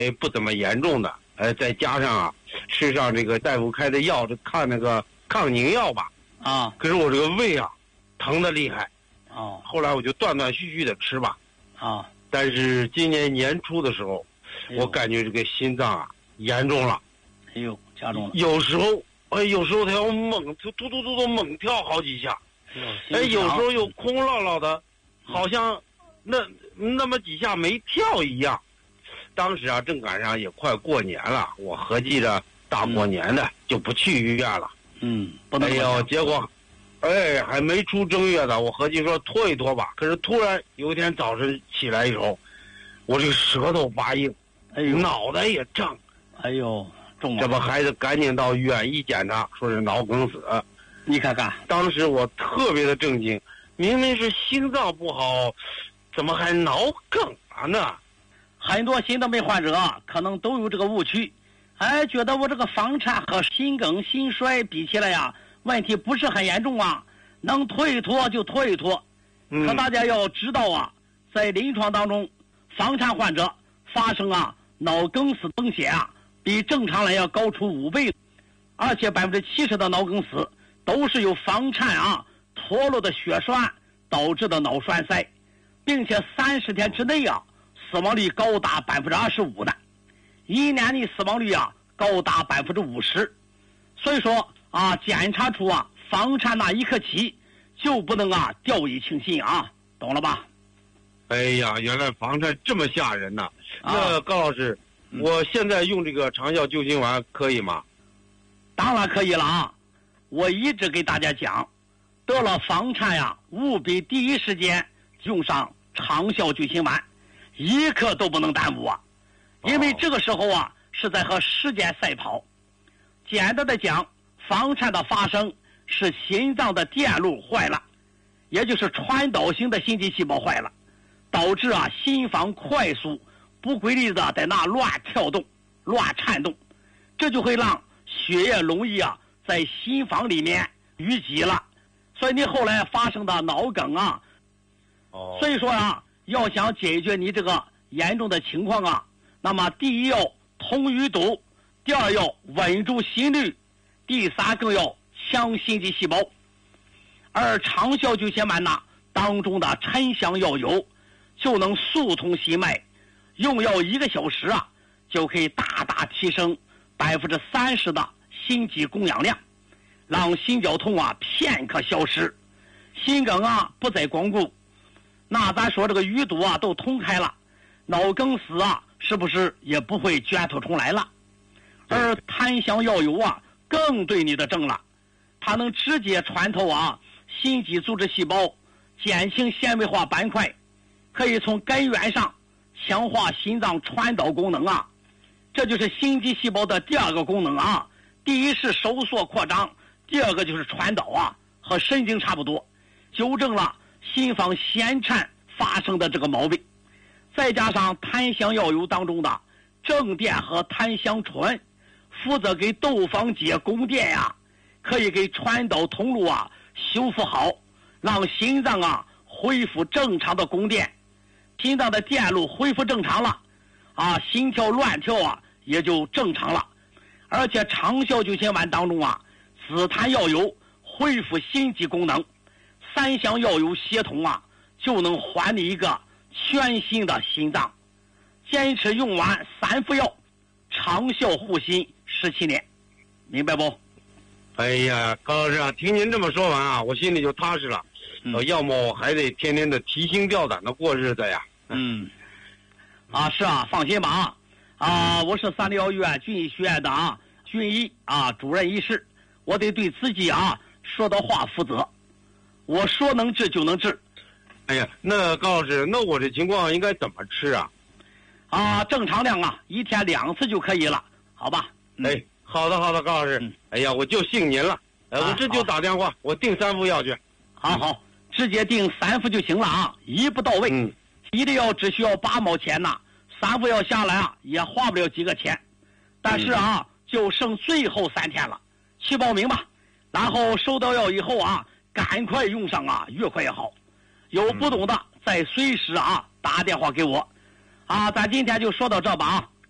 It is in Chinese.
不怎么严重的，再加上啊，吃上这个大夫开的药，看那个抗凝药吧， 啊， 可是我这个胃啊，疼得厉害， 哦， 后来我就断断续续的吃吧， 啊， 但是今年年初的时候，我感觉这个心脏啊严重了， 哎呦，加重了， 有时候它要突突突突猛跳好几下，有时候又空落落的，好像那么几下没跳一样。当时啊，正赶上也快过年了，我合计着大过年的就不去医院了。 不能。 哎呦，结果，还没出正月呢，我合计说拖一拖吧。可是突然有一天早晨起来以后，我这个舌头发硬，脑袋也胀， 哎呦，重了。 这不还得赶紧到医院一检查，说是脑梗死。 你看看， 当时我特别的震惊，明明是心脏不好，怎么还脑梗了呢？ 很多心脏病患者可能都有这个误区，觉得我这个房颤和心梗、心衰比起来呀，问题不是很严重啊，能拖一拖就拖一拖。可大家要知道啊，在临床当中，房颤患者发生脑梗死风险比正常人要高出5倍，而且70%的脑梗死都是由房颤脱落的血栓导致的脑栓塞，并且30天之内死亡率高达25%的，1年的死亡率高达50%。所以说检查出房颤那一刻起就不能掉以轻心懂了吧？ 哎呀，原来房颤这么吓人呐！那高老师，我现在用这个长效救心丸可以吗？ 当然可以了我一直给大家讲，得了房颤务必第一时间用上长效救心丸，一刻都不能耽误因为这个时候是在和时间赛跑。简单的讲，房颤的发生是心脏的电路坏了，也就是传导型的心肌细胞坏了，导致心房快速不规律的在那乱跳动、乱颤动，这就会让血液容易在心房里面淤积了，所以你后来发生的脑梗所以说要想解决你这个严重的情况那么第一要通淤堵，第二要稳住心率，第三更要强心肌细胞。而长效救心丸当中的沉香药油就能疏通心脉，用药1个小时就可以大大提升30%的心肌供氧量，让心绞痛片刻消失，心梗不再光顾。那咱说这个淤堵都通开了，脑梗死是不是也不会卷土重来了？而檀香药油更对你的症了，它能直接穿透心肌组织细胞，减轻纤维化斑块，可以从根源上强化心脏传导功能这就是心肌细胞的第2个功能第一是收缩扩张，第2个就是传导和神经差不多，纠正了心房痫颤发生的这个毛病。再加上檀香药油当中的正电和檀香醇负责给窦房结供电可以给传导通路修复好，让心脏恢复正常的供电，心脏的电路恢复正常了心跳乱跳也就正常了。而且长效救心丸当中紫檀药油恢复心肌功能，3香药油协同就能还你一个全新的心脏。坚持用完3副药，长效护心17年，明白不？ 哎呀，高老师听您这么说完我心里就踏实了。要么我还得天天的提心吊胆的过日子呀。 是放心吧我是三疗医院军医学院的军医主任医师，我得对自己说的话负责，我说能治就能治。 哎呀，那高老师，那我这情况应该怎么吃正常量1天2次就可以了，好吧？ 好的，高老师。哎呀，我就信您了。我这就打电话，我订3副药去。 好，直接订3副就行了一步到位。一的药只需要8毛钱3副药下来也花不了几个钱，但是就剩最后3天了，去报名吧。然后收到药以后赶快用上越快越好。有不懂的再随时打电话给我咱今天就说到这吧